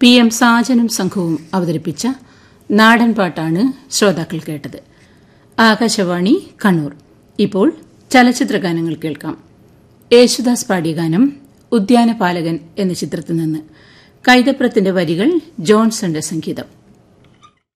PM സാജനും സംഘവും അവതരിപ്പിച്ച നാടൻ പാട്ടാണ് ശ്രോതാക്കൾ കേട്ടത്. ആകാശവാണി കണ്ണൂർ. ഇപ്പോൾ ചലച്ചിത്രഗാനങ്ങൾ കേൾക്കാം. യേശുദാസ് പാടിയ ഗാനം ഉദ്യാനപാലകൻ എന്ന ചിത്രത്തിൽ നിന്ന്. കൈതപ്രത്തിന്റെ വരികൾ, ജോൺസന്റെ സംഗീതം.